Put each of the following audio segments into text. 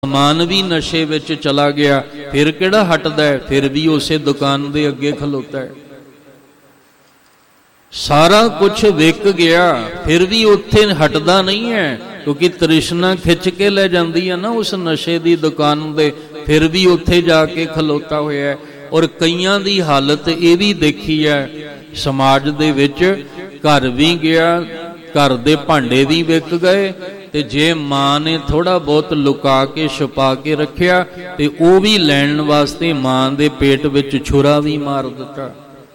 ਸਮਾਨ ਵੀ ਨਸ਼ੇ ਵਿੱਚ ਚਲਾ ਗਿਆ, ਫਿਰ ਕਿਹੜਾ ਹਟਦਾ ਹੈ? ਫਿਰ ਵੀ ਉਸੇ ਦੁਕਾਨ ਦੇ ਅੱਗੇ ਖਲੋਤਾ ਹੈ। ਸਾਰਾ ਕੁਝ ਵਿਕ ਗਿਆ, ਫਿਰ ਵੀ ਉੱਥੇ ਹਟਦਾ ਨਹੀਂ ਹੈ, ਕਿਉਂਕਿ ਤ੍ਰਿਸ਼ਨਾ ਖਿੱਚ ਕੇ ਲੈ ਜਾਂਦੀ ਹੈ ਨਾ ਉਸ ਨਸ਼ੇ ਦੀ ਦੁਕਾਨ ਦੇ। ਫਿਰ ਵੀ ਉੱਥੇ ਜਾ ਕੇ ਖਲੋਤਾ ਹੋਇਆ ਹੈ। ਔਰ ਕਈਆਂ ਦੀ ਹਾਲਤ ਇਹ ਵੀ ਦੇਖੀ ਹੈ ਸਮਾਜ ਦੇ ਵਿੱਚ, ਘਰ ਵੀ ਗਿਆ, ਘਰ ਦੇ ਭਾਂਡੇ ਵੀ ਵਿਕ ਗਏ, ਤੇ ਜੇ ਮਾਂ ਨੇ ਥੋੜਾ ਬਹੁਤ ਲੁਕਾ ਕੇ ਛੁਪਾ ਕੇ ਰੱਖਿਆ ਤੇ ਉਹ ਵੀ ਲੈਣ ਵਾਸਤੇ ਮਾਂ ਦੇ ਪੇਟ ਵਿੱਚ ਛੁਰਾ ਵੀ ਮਾਰ ਦਿੱਤਾ।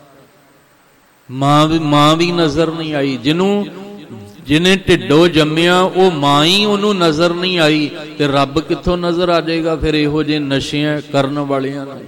ਮਾਂ ਵੀ ਨਜ਼ਰ ਨਹੀਂ ਆਈ। ਜਿਹਨੇ ਢਿੱਡੋਂ ਜੰਮਿਆ ਉਹ ਮਾਂ ਹੀ ਉਹਨੂੰ ਨਜ਼ਰ ਨਹੀਂ ਆਈ, ਤੇ ਰੱਬ ਕਿੱਥੋਂ ਨਜ਼ਰ ਆ ਜਾਏਗਾ ਫਿਰ ਇਹੋ ਜਿਹੇ ਨਸ਼ਿਆਂ ਕਰਨ ਵਾਲਿਆਂ ਨੂੰ?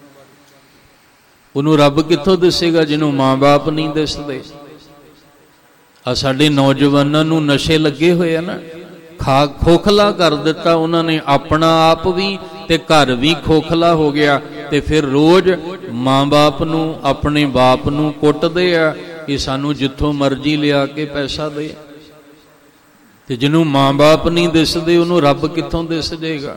ਉਹਨੂੰ ਰੱਬ ਕਿੱਥੋਂ ਦਿਸੇਗਾ ਜਿਹਨੂੰ ਮਾਂ ਬਾਪ ਨਹੀਂ ਦਿਸਦੇ? ਆ ਸਾਡੇ ਨੌਜਵਾਨਾਂ ਨੂੰ ਨਸ਼ੇ ਲੱਗੇ ਹੋਏ ਆ ਨਾ, ਖੋਖਲਾ ਕਰ ਦਿੱਤਾ ਉਹਨਾਂ ਨੇ, ਆਪਣਾ ਆਪ ਵੀ ਤੇ ਘਰ ਵੀ ਖੋਖਲਾ ਹੋ ਗਿਆ। ਤੇ ਫਿਰ ਰੋਜ਼ ਮਾਂ ਬਾਪ ਨੂੰ, ਆਪਣੇ ਬਾਪ ਨੂੰ ਕੁੱਟਦੇ ਆ ਕਿ ਸਾਨੂੰ ਜਿੱਥੋਂ ਮਰਜ਼ੀ ਲਿਆ ਕੇ ਪੈਸਾ ਦੇ। ਤੇ ਜਿਹਨੂੰ ਮਾਂ ਬਾਪ ਨਹੀਂ ਦਿਸਦੇ ਉਹਨੂੰ ਰੱਬ ਕਿੱਥੋਂ ਦਿਸ ਜਾਏਗਾ?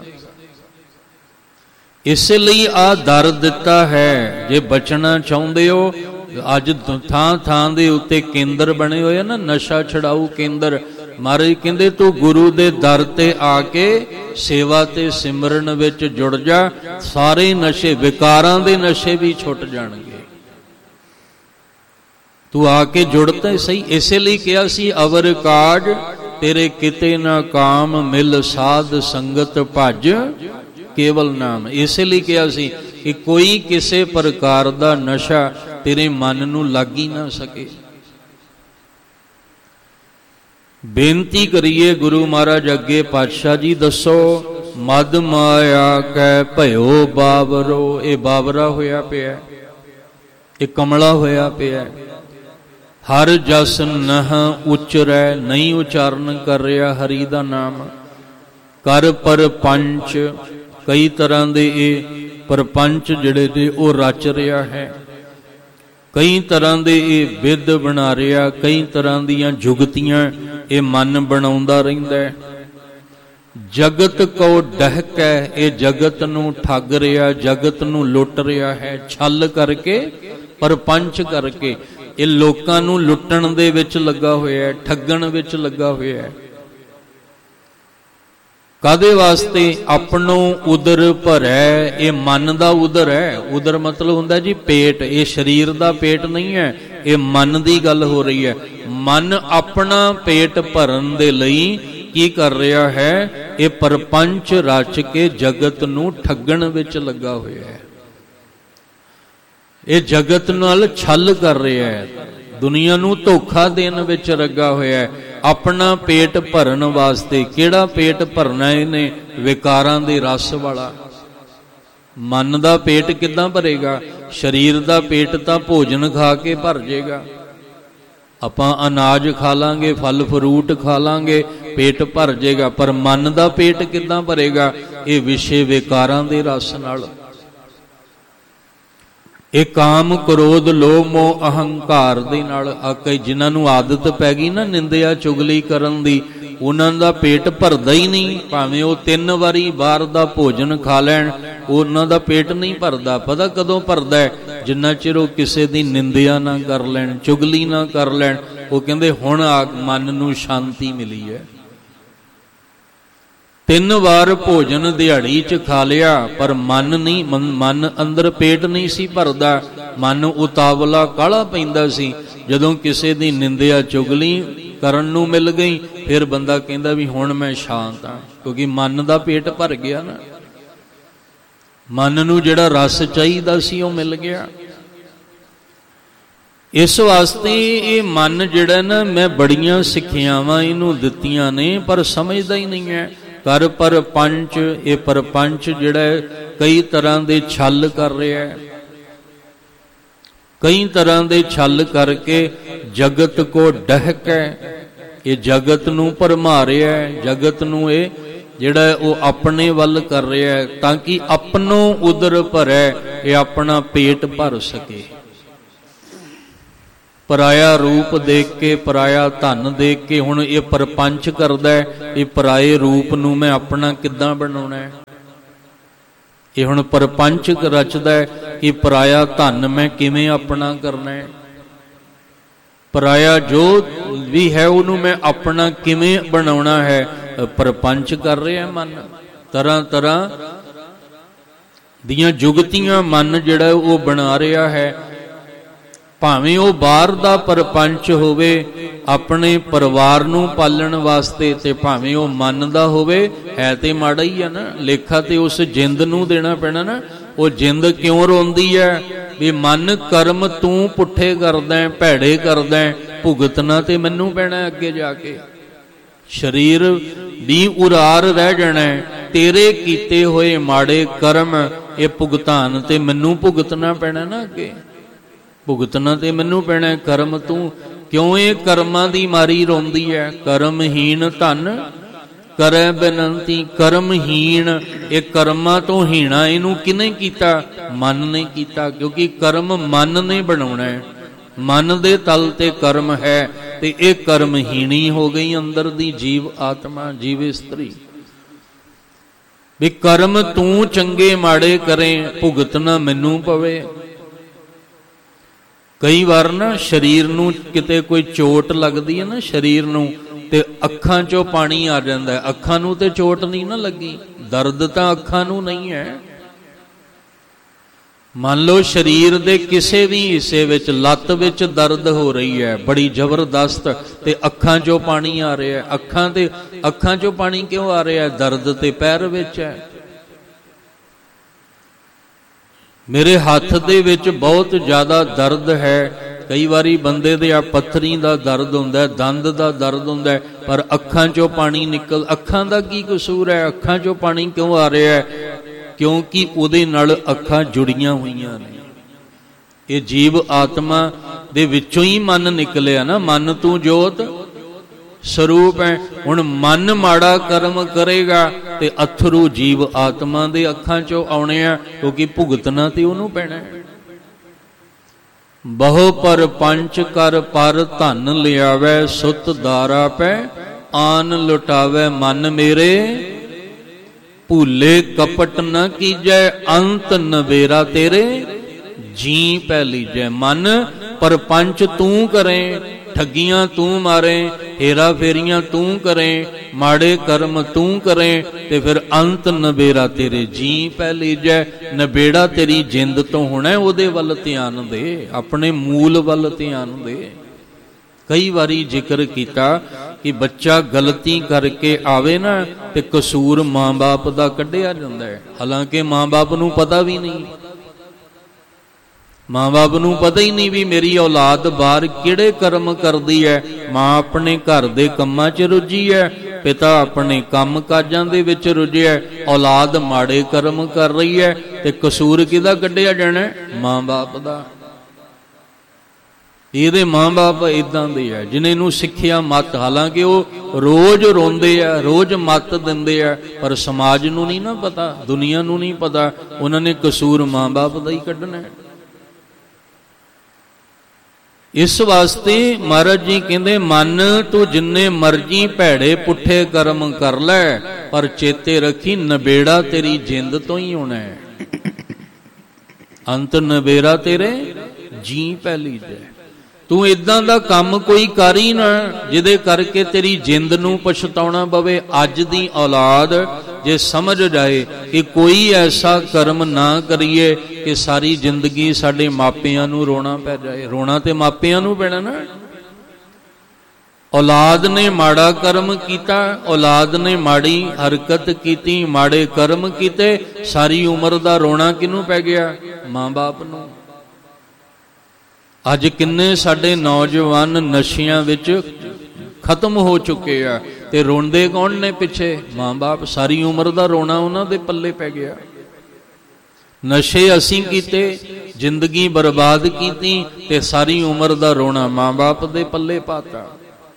ਇਸੇ ਲਈ ਆ ਦਰ ਦਿੱਤਾ ਹੈ। ਜੇ ਬਚਣਾ ਚਾਹੁੰਦੇ ਹੋ, ਅੱਜ ਥਾਂ ਥਾਂ ਦੇ ਉੱਤੇ ਕੇਂਦਰ ਬਣੇ ਹੋਏ ਆ ਨਾ, ਨਸ਼ਾ ਛਡਾਊ ਕੇਂਦਰ। ਮਹਾਰਾਜ ਕਹਿੰਦੇ ਤੂੰ ਗੁਰੂ ਦੇ ਦਰ ਤੇ ਆ ਕੇ ਸੇਵਾ ਤੇ ਸਿਮਰਨ ਵਿੱਚ ਜੁੜ ਜਾ, ਸਾਰੇ ਨਸ਼ੇ, ਵਿਕਾਰਾਂ ਦੇ ਨਸ਼ੇ ਵੀ ਛੁੱਟ ਜਾਣਗੇ। ਤੂੰ ਆ ਕੇ ਜੁੜ ਤਾਂ ਸਹੀ। ਇਸੇ ਲਈ ਕਿਹਾ ਸੀ ਅਵਰ ਕਾਜ ਤੇਰੇ ਕਿਤੇ ਨਾ ਕਾਮ, ਮਿਲ ਸਾਧ ਸੰਗਤ ਭਜ ਕੇਵਲ ਨਾਮ। ਇਸੇ ਲਈ ਕਿਹਾ ਸੀ ਕਿ ਕੋਈ ਕਿਸੇ ਪ੍ਰਕਾਰ ਦਾ ਨਸ਼ਾ ਤੇਰੇ ਮਨ ਨੂੰ ਲੱਗ ਹੀ ਨਾ ਸਕੇ। ਬੇਨਤੀ ਕਰੀਏ ਗੁਰੂ ਮਹਾਰਾਜ ਅੱਗੇ, ਪਾਤਸ਼ਾਹ ਜੀ ਦੱਸੋ ਮਦ ਮਾਇਆ ਕੈ ਭਇਓ ਬਾਵਰੋ। ਇਹ ਬਾਵਰਾ ਹੋਇਆ ਪਿਆ, ਇਹ ਕਮਲਾ ਹੋਇਆ ਪਿਆ। ਹਰ ਜਸ ਨਹ ਉਚਰੈ, ਨਹੀਂ ਉਚਾਰਨ ਕਰ ਰਿਹਾ ਹਰੀ ਦਾ ਨਾਮ। ਕਰ ਪਰਪੰਚ, ਕਈ ਤਰ੍ਹਾਂ ਦੇ ਇਹ ਪਰਪੰਚ ਜਿਹੜੇ ਨੇ ਉਹ ਰਚ ਰਿਹਾ ਹੈ। ਕਈ ਤਰ੍ਹਾਂ ਦੇ ਇਹ ਵਿਧ ਬਣਾ ਰਿਹਾ, ਕਈ ਤਰ੍ਹਾਂ ਦੀਆਂ ਜੁਗਤੀਆਂ ਇਹ ਮਨ ਬਣਾਉਂਦਾ ਰਹਿੰਦਾ ਹੈ। ਜਗਤ ਕੋ ਡਹਕੈ, ਇਹ ਜਗਤ ਨੂੰ ਠੱਗ ਰਿਹਾ, ਜਗਤ ਨੂੰ ਲੁੱਟ ਰਿਹਾ ਹੈ, ਛਲ ਕਰਕੇ, ਪਰਪੰਚ ਕਰਕੇ। ਇਹ ਲੋਕਾਂ ਨੂੰ ਲੁੱਟਣ ਦੇ ਵਿੱਚ ਲੱਗਾ ਹੋਇਆ ਹੈ, ਠੱਗਣ ਵਿੱਚ ਲੱਗਾ ਹੋਇਆ ਹੈ। ਕਾਦੇ ਵਾਸਤੇ? ਆਪਣੋ ਉਦਰ ਭਰੈ, ਇਹ ਮਨ ਦਾ ਉਦਰ ਹੈ। ਉਦਰ ਮਤਲਬ ਹੁੰਦਾ ਜੀ ਪੇਟ, ਇਹ ਸਰੀਰ ਦਾ ਪੇਟ ਨਹੀਂ ਹੈ, ਇਹ ਮਨ ਦੀ ਗੱਲ ਹੋ ਰਹੀ ਹੈ। ਮਨ ਆਪਣਾ ਪੇਟ ਭਰਨ ਦੇ ਲਈ ਕੀ ਕਰ ਰਿਹਾ ਹੈ? ਇਹ ਪਰਪੰਚ ਰਚ ਕੇ ਜਗਤ ਨੂੰ ਠੱਗਣ ਵਿੱਚ ਲੱਗਾ ਹੋਇਆ ਹੈ। ਇਹ ਜਗਤ ਨਾਲ ਛਲ ਕਰ ਰਿਹਾ ਹੈ, ਦੁਨੀਆ ਨੂੰ ਧੋਖਾ ਦੇਣ ਵਿੱਚ ਲੱਗਾ ਹੋਇਆ ਹੈ, ਆਪਣਾ ਪੇਟ ਭਰਨ ਵਾਸਤੇ। ਕਿਹੜਾ ਪੇਟ ਭਰਨਾ ਇਹਨੇ? ਵਿਕਾਰਾਂ ਦੇ ਰਸ ਵਾਲਾ। ਮਨ ਦਾ ਪੇਟ ਕਿੱਦਾਂ ਭਰੇਗਾ? ਸਰੀਰ ਦਾ ਪੇਟ ਤਾਂ ਭੋਜਨ ਖਾ ਕੇ ਭਰ ਜਾਏਗਾ। ਆਪਾਂ ਅਨਾਜ ਖਾ ਲਾਂਗੇ, ਫਲ ਫਰੂਟ ਖਾ ਲਾਂਗੇ, ਪੇਟ ਭਰ ਜਾਏਗਾ। ਪਰ ਮਨ ਦਾ ਪੇਟ ਕਿੱਦਾਂ ਭਰੇਗਾ? ਇਹ ਵਿਸ਼ੇ ਵਿਕਾਰਾਂ ਦੇ ਰਸ ਨਾਲ। ਇਹ ਕਾਮ, ਕ੍ਰੋਧ, ਲੋਭ, ਮੋਹ, ਅਹੰਕਾਰ ਦੇ ਨਾਲ। ਕਈ ਜਿਨ੍ਹਾਂ ਨੂੰ ਆਦਤ ਪੈ ਗਈ ਨਾ ਨਿੰਦਿਆ ਚੁਗਲੀ ਕਰਨ ਦੀ, ਉਹਨਾਂ ਦਾ ਪੇਟ ਭਰਦਾ ਹੀ ਨਹੀਂ। ਭਾਵੇਂ ਉਹ 3 ਵਾਰੀ ਬਾਹਰ ਦਾ ਭੋਜਨ ਖਾ ਲੈਣ, ਉਹਨਾਂ ਦਾ ਪੇਟ ਨਹੀਂ ਭਰਦਾ। ਪਤਾ ਕਦੋਂ ਭਰਦਾ ਹੈ? ਜਿੰਨਾ ਚਿਰ ਉਹ ਕਿਸੇ ਦੀ ਨਿੰਦਿਆ ਨਾ ਕਰ ਲੈਣ, ਚੁਗਲੀ ਨਾ ਕਰ ਲੈਣ। ਉਹ ਕਹਿੰਦੇ ਹੁਣ ਮਨ ਨੂੰ ਸ਼ਾਂਤੀ ਮਿਲੀ ਹੈ। 3 ਵਾਰ ਭੋਜਨ ਦਿਹਾੜੀ 'ਚ ਖਾ ਲਿਆ, ਪਰ ਮਨ ਨਹੀਂ, ਮਨ ਅੰਦਰ ਪੇਟ ਨਹੀਂ ਸੀ ਭਰਦਾ। ਮਨ ਉਤਾਵਲਾ ਕਾਹਲਾ ਪੈਂਦਾ ਸੀ। ਜਦੋਂ ਕਿਸੇ ਦੀ ਨਿੰਦਿਆ ਚੁਗਲੀ ਕਰਨ ਨੂੰ ਮਿਲ ਗਈ, ਫਿਰ ਬੰਦਾ ਕਹਿੰਦਾ ਵੀ ਹੁਣ ਮੈਂ ਸ਼ਾਂਤ ਹਾਂ, ਕਿਉਂਕਿ ਮਨ ਦਾ ਪੇਟ ਭਰ ਗਿਆ ਨਾ। ਮਨ ਨੂੰ ਜਿਹੜਾ ਰਸ ਚਾਹੀਦਾ ਸੀ ਉਹ ਮਿਲ ਗਿਆ। ਇਸ ਵਾਸਤੇ ਇਹ ਮਨ ਜਿਹੜਾ ਨਾ, ਮੈਂ ਬੜੀਆਂ ਸਿੱਖਿਆਵਾਂ ਇਹਨੂੰ ਦਿੱਤੀਆਂ ਨੇ, ਪਰ ਸਮਝਦਾ ਹੀ ਨਹੀਂ ਹੈ। ਕਰ ਪਰਪੰਚ, ਇਹ ਪਰਪੰਚ ਜਿਹੜਾ ਹੈ ਕਈ ਤਰ੍ਹਾਂ ਦੇ ਛਲ ਕਰ ਰਿਹਾ ਹੈ। ਕਈ ਤਰ੍ਹਾਂ ਦੇ ਛਲ ਕਰਕੇ ਜਗਤ ਕੋ ਡਹਕੈ, ਇਹ ਜਗਤ ਨੂੰ ਭਰਮਾ ਰਿਹਾ ਹੈ। ਜਗਤ ਨੂੰ ਇਹ ਜਿਹੜਾ ਉਹ ਆਪਣੇ ਵੱਲ ਕਰ ਰਿਹਾ ਹੈ, ਤਾਂ ਕਿ ਆਪਣੋ ਉਦਰ ਭਰੈ, ਇਹ ਆਪਣਾ ਪੇਟ ਭਰ ਸਕੇ। ਪਰਾਇਆ ਰੂਪ ਦੇਖ ਕੇ, ਪਰਾਇਆ ਧਨ ਦੇਖ ਕੇ ਹੁਣ ਇਹ ਪਰਪੰਚ ਕਰਦਾ ਹੈ, ਇਹ ਪਰਾਏ ਰੂਪ ਨੂੰ ਮੈਂ ਆਪਣਾ ਕਿੱਦਾਂ ਬਣਾਉਣਾ ਹੈ। ਇਹ ਹੁਣ ਪਰਪੰਚ ਰਚਦਾ ਹੈ ਕਿ ਪਰਾਇਆ ਧਨ ਮੈਂ ਕਿਵੇਂ ਆਪਣਾ ਕਰਨਾ ਹੈ, ਪਰਾਇਆ ਜੋ ਵੀ ਹੈ ਉਹਨੂੰ ਮੈਂ ਆਪਣਾ ਕਿਵੇਂ ਬਣਾਉਣਾ ਹੈ। ਪਰਪੰਚ ਕਰ ਰਿਹਾ ਮਨ, ਤਰ੍ਹਾਂ ਤਰ੍ਹਾਂ ਦੀਆਂ ਜੁਗਤੀਆਂ ਮਨ ਜਿਹੜਾ ਉਹ ਬਣਾ ਰਿਹਾ ਹੈ। ਭਾਵੇਂ ਉਹ ਬਾਹਰ ਦਾ ਪਰਪੰਚ ਹੋਵੇ ਆਪਣੇ ਪਰਿਵਾਰ ਨੂੰ ਪਾਲਣ ਵਾਸਤੇ, ਤੇ ਭਾਵੇਂ ਉਹ ਮਨ ਦਾ ਹੋਵੇ, ਹੈ ਤੇ ਮਾੜਾ ਹੀ ਆ ਨਾ। ਲੇਖਾ ਤੇ ਉਸ ਜਿੰਦ ਨੂੰ ਦੇਣਾ ਪੈਣਾ ਨਾ। ਉਹ ਜਿੰਦ ਕਿਉਂ ਰੋਂਦੀ ਹੈ ਵੀ ਮਨ ਕਰਮ ਤੂੰ ਪੁੱਠੇ ਕਰਦਾ, ਭੈੜੇ ਕਰਦਾ, ਭੁਗਤਣਾ ਤੇ ਮੈਨੂੰ ਪੈਣਾ ਅੱਗੇ ਜਾ ਕੇ। ਸਰੀਰ ਵੀ ਉਰਾਰ ਰਹਿ ਜਾਣਾ, ਤੇਰੇ ਕੀਤੇ ਹੋਏ ਮਾੜੇ ਕਰਮ ਇਹ ਭੁਗਤਾਨ ਤੇ ਮੈਨੂੰ ਭੁਗਤਣਾ ਪੈਣਾ ਨਾ ਅੱਗੇ, ਭੁਗਤਣਾ ਤੇ ਮੈਨੂੰ ਪੈਣਾ। ਕਰਮ ਤੂੰ ਕਿਉਂ ਇਹ ਕਰਮਾਂ ਦੀ ਮਾਰੀ ਰੋਂਦੀ ਹੈ। ਕਰਮਹੀਣ ਧਨ ਕਰੈ ਬੇਨੰਤੀ, ਕਰਮਹੀਣ ਇਹ ਕਰਮਾਂ ਤੋਂ ਹੀਣਾ ਇਹਨੂੰ ਕਿਹਨੇ ਕੀਤਾ? ਮਨ ਨੇ ਕੀਤਾ, ਕਿਉਂਕਿ ਕਰਮ ਮਨ ਨੇ ਬਣਾਉਣਾ ਹੈ, ਮਨ ਦੇ ਤਲ ਤੇ ਕਰਮ ਹੈ, ਤੇ ਇਹ ਕਰਮਹੀਣੀ ਹੋ ਗਈ ਅੰਦਰ ਦੀ ਜੀਵ ਆਤਮਾ, ਜੀਵ ਇਸਤਰੀ। ਵੀ ਕਰਮ ਤੂੰ ਚੰਗੇ ਮਾੜੇ ਕਰੇ, ਭੁਗਤਣਾ ਮੈਨੂੰ ਪਵੇ। ਕਈ ਵਾਰ ਨਾ ਸਰੀਰ ਨੂੰ ਕਿਤੇ ਕੋਈ ਚੋਟ ਲੱਗਦੀ ਹੈ ਨਾ ਸਰੀਰ ਨੂੰ, ਤੇ ਅੱਖਾਂ ਚੋਂ ਪਾਣੀ ਆ ਜਾਂਦਾ। ਅੱਖਾਂ ਨੂੰ ਤੇ ਚੋਟ ਨਹੀਂ ਨਾ ਲੱਗੀ, ਦਰਦ ਤਾਂ ਅੱਖਾਂ ਨੂੰ ਨਹੀਂ ਹੈ। ਮੰਨ ਲਓ ਸਰੀਰ ਦੇ ਕਿਸੇ ਵੀ ਹਿੱਸੇ ਵਿੱਚ, ਲੱਤ ਵਿੱਚ ਦਰਦ ਹੋ ਰਹੀ ਹੈ ਬੜੀ ਜ਼ਬਰਦਸਤ, ਤੇ ਅੱਖਾਂ ਚੋਂ ਪਾਣੀ ਆ ਰਿਹਾ। ਅੱਖਾਂ ਚੋਂ ਪਾਣੀ ਕਿਉਂ ਆ ਰਿਹਾ? ਦਰਦ ਤੇ ਪੈਰ ਵਿੱਚ ਹੈ। ਮੇਰੇ ਹੱਥ ਦੇ ਵਿੱਚ ਬਹੁਤ ਜ਼ਿਆਦਾ ਦਰਦ ਹੈ। ਕਈ ਵਾਰੀ ਬੰਦੇ ਦੇ ਆ ਪੱਥਰੀ ਦਾ ਦਰਦ ਹੁੰਦਾ, ਦੰਦ ਦਾ ਦਰਦ ਹੁੰਦਾ, ਪਰ ਅੱਖਾਂ ਚੋਂ ਪਾਣੀ ਨਿਕਲ। ਅੱਖਾਂ ਦਾ ਕੀ ਕਸੂਰ ਹੈ? ਅੱਖਾਂ ਚੋਂ ਪਾਣੀ ਕਿਉਂ ਆ ਰਿਹਾ ਹੈ? ਕਿਉਂਕਿ ਉਹਦੇ ਨਾਲ ਅੱਖਾਂ ਜੁੜੀਆਂ ਹੋਈਆਂ ਨੇ। ਇਹ ਜੀਵ ਆਤਮਾ ਦੇ ਵਿੱਚੋਂ ਹੀ ਮਨ ਨਿਕਲਿਆ ਨਾ। ਮਨ ਤੂੰ ਜੋਤ ਸਰੂਪ ਹੈ। ਹੁਣ ਮਨ ਮਾੜਾ ਕਰਮ ਕਰੇਗਾ ਤੇ ਅਥਰੂ ਜੀਵ ਆਤਮਾ ਦੇ ਅੱਖਾਂ ਚੋਂ ਆਉਣੇ ਆ, ਕਿਉਂਕਿ ਭੁਗਤਣਾ ਤੇ ਉਹਨੂੰ ਪੈਣਾ। ਬਹੁ ਪਰ ਪੰਚ ਕਰ ਪਰ ਧਨ ਲਿਆਵੇ, ਸੁਤ ਦਾਰਾ ਪੈ ਆਨ ਲੁਟਾਵੇ। ਮਨ ਮੇਰੇ ਭੂਲੇ ਕਪਟ ਨ ਕੀਜੈ, ਅੰਤ ਨਵੇਰਾ ਤੇਰੇ ਜੀ ਪੈ ਲੀਜੈ। ਮਨ ਪਰਪੰਚ ਤੂੰ ਕਰੇ, ਠੱਗੀਆਂ ਤੂੰ ਮਾਰੇ, ਹੇਰਾ ਫੇਰੀਆਂ ਤੂੰ ਕਰੇ, ਮਾੜੇ ਕਰਮ ਤੂੰ ਕਰੇ, ਤੇ ਫਿਰ ਅੰਤ ਨਵੇਰਾ ਤੇਰੇ ਜੀ ਪੈ ਲੀਜੈ। ਨਬੇੜਾ ਤੇਰੀ ਜਿੰਦ ਤੋਂ ਹੋਣਾ। ਉਹਦੇ ਵੱਲ ਧਿਆਨ ਦੇ, ਆਪਣੇ ਮੂਲ ਵੱਲ ਧਿਆਨ ਦੇ। ਕਈ ਵਾਰੀ ਜ਼ਿਕਰ ਕੀਤਾ ਕਿ ਬੱਚਾ ਗਲਤੀ ਕਰਕੇ ਆਵੇ ਨਾ, ਤੇ ਕਸੂਰ ਮਾਂ-ਬਾਪ ਦਾ ਕੱਢਿਆ ਜਾਂਦਾ ਹੈ। ਹਾਲਾਂਕਿ ਮਾਂ-ਬਾਪ ਨੂੰ ਪਤਾ ਵੀ ਨਹੀਂ, ਮਾਂ-ਬਾਪ ਨੂੰ ਪਤਾ ਹੀ ਨਹੀਂ ਵੀ ਮੇਰੀ ਔਲਾਦ ਬਾਹਰ ਕਿਹੜੇ ਕਰਮ ਕਰਦੀ ਹੈ। ਮਾਂ ਆਪਣੇ ਘਰ ਦੇ ਕੰਮਾਂ 'ਚ ਰੁੱਝੀ ਹੈ, ਪਿਤਾ ਆਪਣੇ ਕੰਮ ਕਾਜਾਂ ਦੇ ਵਿੱਚ ਰੁੱਝਿਆ, ਔਲਾਦ ਮਾੜੇ ਕਰਮ ਕਰ ਰਹੀ ਹੈ, ਤੇ ਕਸੂਰ ਕਿਹਦਾ ਕੱਢਿਆ ਜਾਣਾ? ਮਾਂ-ਬਾਪ ਦਾ। ਇਹਦੇ ਮਾਂ-ਬਾਪ ਇਦਾਂ ਦੇ ਆ ਜਿਨ੍ਹਾਂ ਨੂੰ ਸਿੱਖਿਆ ਮੱਤ, ਹਾਲਾਂਕਿ ਉਹ ਰੋਜ਼ ਰੋਂਦੇ ਆ, ਰੋਜ਼ ਮੱਤ ਦਿੰਦੇ ਆ, ਪਰ ਸਮਾਜ ਨੂੰ ਨਹੀਂ ਨਾ ਪਤਾ, ਦੁਨੀਆ ਨੂੰ ਨਹੀਂ ਪਤਾ, ਉਹਨਾਂ ਨੇ ਕਸੂਰ ਮਾਂ-ਬਾਪ ਦਾ ਹੀ ਕੱਢਣਾ। ਇਸ ਵਾਸਤੇ ਮਹਾਰਾਜ ਜੀ ਕਹਿੰਦੇ ਮਨ ਤੂੰ ਜਿੰਨੇ ਮਰਜੀ ਭੈੜੇ ਪੁੱਠੇ ਕਰਮ ਕਰ ਲੈ, ਪਰ ਚੇਤੇ ਰੱਖੀ ਨਬੇੜਾ ਤੇਰੀ ਜਿੰਦ ਤੋਂ ਹੀ ਹੋਣਾ ਹੈ। ਅੰਤ ਨਬੇੜਾ ਤੇਰੇ ਜੀ ਪੈ ਲੀਜੈ। ਤੂੰ ਇਦਾਂ ਦਾ ਕੰਮ ਕੋਈ ਕਰ ਹੀ ਨਾ ਜਿਹਦੇ ਕਰਕੇ ਤੇਰੀ ਜਿੰਦ ਨੂੰ ਪਛਤਾਉਣਾ ਪਵੇ। ਅੱਜ ਦੀ ਔਲਾਦ ਜੇ ਸਮਝ ਜਾਏ ਕਿ ਕੋਈ ਐਸਾ ਕਰਮ ਨਾ ਕਰੀਏ ਕਿ ਸਾਰੀ ਜ਼ਿੰਦਗੀ ਸਾਡੇ ਮਾਪਿਆਂ ਨੂੰ ਰੋਣਾ ਪੈ ਜਾਏ। ਰੋਣਾ ਤੇ ਮਾਪਿਆਂ ਨੂੰ ਪੈਣਾ ਨਾ। ਔਲਾਦ ਨੇ ਮਾੜਾ ਕਰਮ ਕੀਤਾ, ਔਲਾਦ ਨੇ ਮਾੜੀ ਹਰਕਤ ਕੀਤੀ, ਮਾੜੇ ਕਰਮ ਕੀਤੇ, ਸਾਰੀ ਉਮਰ ਦਾ ਰੋਣਾ ਕਿਹਨੂੰ ਪੈ ਗਿਆ? ਮਾਂ-ਬਾਪ ਨੂੰ। ਅੱਜ ਕਿੰਨੇ ਸਾਡੇ ਨੌਜਵਾਨ ਨਸ਼ਿਆਂ ਵਿੱਚ ਖਤਮ ਹੋ ਚੁੱਕੇ ਆ, ਤੇ ਰੋਂਦੇ ਕੌਣ ਨੇ ਪਿੱਛੇ? ਮਾਂ-ਬਾਪ। ਸਾਰੀ ਉਮਰ ਦਾ ਰੋਣਾ ਉਹਨਾਂ ਦੇ ਪੱਲੇ ਪੈ ਗਿਆ। ਨਸ਼ੇ ਅਸੀਂ ਕੀਤੇ, ਜ਼ਿੰਦਗੀ ਬਰਬਾਦ ਕੀਤੀ, ਤੇ ਸਾਰੀ ਉਮਰ ਦਾ ਰੋਣਾ ਮਾਂ-ਬਾਪ ਦੇ ਪੱਲੇ ਪਾਤਾ।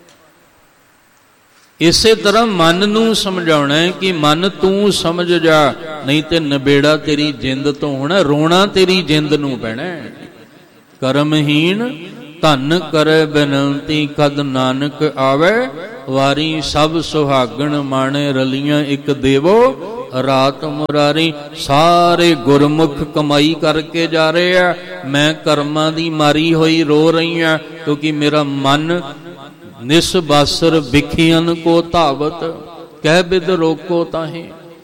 ਇਸੇ ਤਰ੍ਹਾਂ ਮਨ ਨੂੰ ਸਮਝਾਉਣਾ ਹੈ ਕਿ ਮਨ ਤੂੰ ਸਮਝ ਜਾ, ਨਹੀਂ ਤੇ ਨਬੇੜਾ ਤੇਰੀ ਜਿੰਦ ਤੋਂ ਹੋਣਾ। ਰੋਣਾ ਤੇਰੀ ਜਿੰਦ ਨੂੰ ਪੈਣਾ। ਕਰਮਹੀਣ ਧਨ ਕਰੇ ਬੇਨੰਤੀ ਕਦ ਨਾਨਕ ਆਵੇ ਵਾਰੀ। ਸਭ ਸੁਹਾਗਣ ਮਾਣੇ ਰਲੀਆਂ ਇੱਕ ਦੇਵੋ ਰਾਤ ਮੁਰਾਰੀ। ਸਾਰੇ ਗੁਰਮੁਖ ਕਮਾਈ ਕਰਕੇ ਜਾ ਰਹੇ ਆ, ਮੈਂ ਕਰਮਾਂ ਦੀ ਮਾਰੀ ਹੋਈ ਰੋ ਰਹੀ ਆ, ਕਿਉਂਕਿ ਮੇਰਾ ਮਨ ਨਿਸਬਾਸਰ ਵਿਖਿਆਨ ਕੋ ਧਾਵਤ ਕਹਿ ਬਿਦ ਰੋਕੋ ਤਾਹੇ।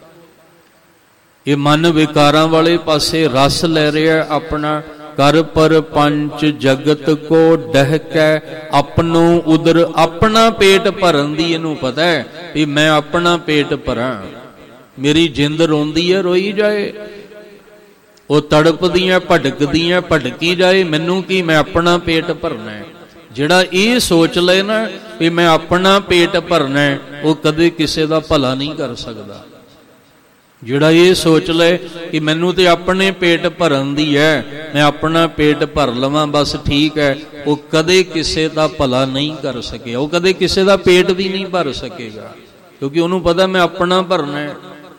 ਇਹ ਮਨ ਵਿਕਾਰਾਂ ਵਾਲੇ ਪਾਸੇ ਰਸ ਲੈ ਰਿਹਾ ਆਪਣਾ। ਕਰ ਪਰ ਪੰਚ ਜਗਤ ਕੋ ਡਹਿਕੈ ਆਪਣੋ ਉਦਰ। ਆਪਣਾ ਪੇਟ ਭਰਨ ਦੀ ਇਹਨੂੰ ਪਤਾ ਹੈ ਵੀ ਮੈਂ ਆਪਣਾ ਪੇਟ ਭਰਾਂ। ਮੇਰੀ ਜਿੰਦ ਰੋਂਦੀ ਹੈ, ਰੋਈ ਜਾਏ। ਉਹ ਤੜਪਦੀਆਂ ਭਟਕਦੀਆਂ ਭਟਕੀ ਜਾਏ, ਮੈਨੂੰ ਕੀ, ਮੈਂ ਆਪਣਾ ਪੇਟ ਭਰਨਾ ਹੈ। ਜਿਹੜਾ ਇਹ ਸੋਚ ਲਏ ਨਾ ਵੀ ਮੈਂ ਆਪਣਾ ਪੇਟ ਭਰਨਾ ਹੈ, ਉਹ ਕਦੇ ਕਿਸੇ ਦਾ ਭਲਾ ਨਹੀਂ ਕਰ ਸਕਦਾ। ਜਿਹੜਾ ਇਹ ਸੋਚ ਲਏ ਕਿ ਮੈਨੂੰ ਤੇ ਆਪਣੇ ਪੇਟ ਭਰਨ ਦੀ ਹੈ, ਮੈਂ ਆਪਣਾ ਪੇਟ ਭਰ ਲਵਾਂ ਬਸ ਠੀਕ ਹੈ, ਉਹ ਕਦੇ ਕਿਸੇ ਦਾ ਭਲਾ ਨਹੀਂ ਕਰ ਸਕੇ। ਉਹ ਕਦੇ ਕਿਸੇ ਦਾ ਪੇਟ ਵੀ ਨਹੀਂ ਭਰ ਸਕੇਗਾ, ਕਿਉਂਕਿ ਉਹਨੂੰ ਪਤਾ ਮੈਂ ਆਪਣਾ ਭਰਨਾ ਹੈ।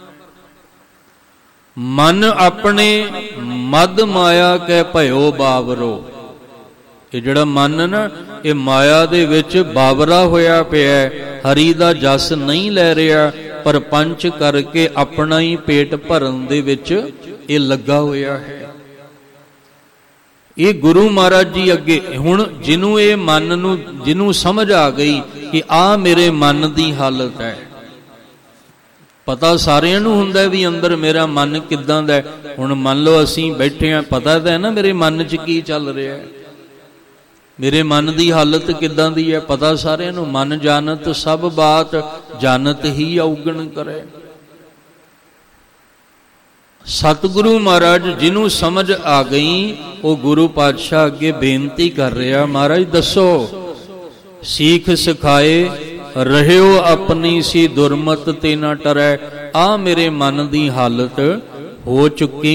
ਮਨ ਆਪਣੇ ਮਦ ਮਾਇਆ ਕੈ ਭਇਓ ਬਾਵਰੋ। ਇਹ ਜਿਹੜਾ ਮਨ ਨਾ, ਇਹ ਮਾਇਆ ਦੇ ਵਿੱਚ ਬਾਵਰਾ ਹੋਇਆ ਪਿਆ, ਹਰੀ ਦਾ ਜਸ ਨਹੀਂ ਲੈ ਰਿਹਾ, ਪਰ ਪੰਚ ਕਰਕੇ ਆਪਣਾ ਹੀ ਪੇਟ ਭਰਨ ਦੇ ਵਿੱਚ ਇਹ ਲੱਗਾ ਹੋਇਆ ਹੈ। ਇਹ ਗੁਰੂ ਮਹਾਰਾਜ ਜੀ ਅੱਗੇ ਹੁਣ ਜਿਹਨੂੰ ਇਹ ਮਨ ਨੂੰ, ਜਿਹਨੂੰ ਸਮਝ ਆ ਗਈ ਕਿ ਆਹ ਮੇਰੇ ਮਨ ਦੀ ਹਾਲਤ ਹੈ। ਪਤਾ ਸਾਰਿਆਂ ਨੂੰ ਹੁੰਦਾ ਵੀ ਅੰਦਰ ਮੇਰਾ ਮਨ ਕਿੱਦਾਂ ਦਾ। ਹੁਣ ਮੰਨ ਲਓ ਅਸੀਂ ਬੈਠੇ ਹਾਂ, ਪਤਾ ਤਾਂ ਹੈ ਨਾ ਮੇਰੇ ਮਨ 'ਚ ਕੀ ਚੱਲ ਰਿਹਾ ਹੈ, ਮੇਰੇ ਮਨ ਦੀ ਹਾਲਤ ਕਿੱਦਾਂ ਦੀ ਹੈ, ਪਤਾ ਸਾਰਿਆਂ ਨੂੰ। ਮਨ ਜਾਣਤ ਸਭ ਬਾਤ ਜਾਣਤ ਹੀ ਔਗਣ ਕਰੇ। ਸਤਿਗੁਰੂ ਮਹਾਰਾਜ ਜਿਹਨੂੰ ਸਮਝ ਆ ਗਈ, ਉਹ ਗੁਰੂ ਪਾਤਸ਼ਾਹ ਅੱਗੇ ਬੇਨਤੀ ਕਰ ਰਿਹਾ, ਮਹਾਰਾਜ ਦੱਸੋ ਸੀਖ ਸਿਖਾਏ ਰਹਿਓ ਆਪਣੀ ਸੀ ਦੁਰਮਤ ਤੇ ਨਾ ਟਰੈ। ਆ ਮੇਰੇ ਮਨ ਦੀ ਹਾਲਤ ਹੋ ਚੁੱਕੀ